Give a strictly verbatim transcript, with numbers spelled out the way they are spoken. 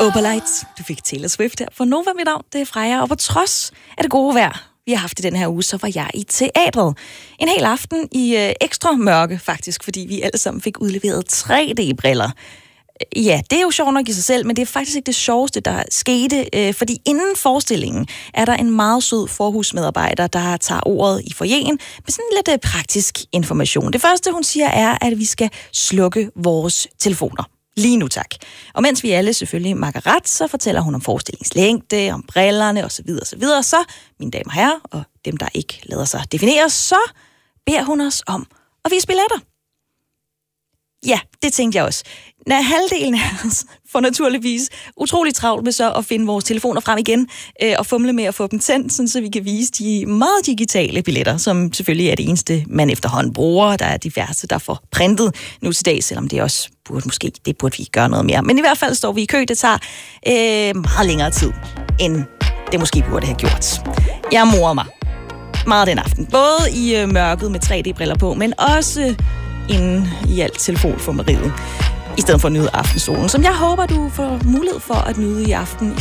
Opalite. Du fik Taylor Swift her for Nova. Mit navn, det er Freja, og på trods af det gode vejr, vi har haft i den her uge, så var jeg i teatret. En hel aften i øh, ekstra mørke, faktisk, fordi vi alle sammen fik udleveret tre D-briller. Ja, det er jo sjovt nok i sig selv, men det er faktisk ikke det sjoveste, der skete, øh, fordi inden forestillingen er der en meget sød forhusmedarbejder, der tager ordet i foyeren med sådan lidt øh, praktisk information. Det første, hun siger, er, at vi skal slukke vores telefoner. Lige nu, tak. Og mens vi alle selvfølgelig makker ret, så fortæller hun om forestillingslængde, om brillerne osv. osv. Så, mine damer og herrer, og dem, der ikke lader sig definere, så beder hun os om at vise billetter. Ja, det tænkte jeg også. Når halvdelen af os får naturligvis utrolig travlt med så at finde vores telefoner frem igen øh, og fumle med at få dem tændt, sådan, så vi kan vise de meget digitale billetter, som selvfølgelig er det eneste, man efterhånden bruger. Der er diverse, der får printet nu til dag, selvom det også burde måske, det burde vi gøre noget mere. Men i hvert fald står vi i kø, det tager øh, meget længere tid, end det måske burde have gjort. Jeg morer mig meget den aften, både i øh, mørket med tre D-briller på, men også inden i alt telefonformeriet, i stedet for at nyde aftensolen, som jeg håber, du får mulighed for at nyde i aften,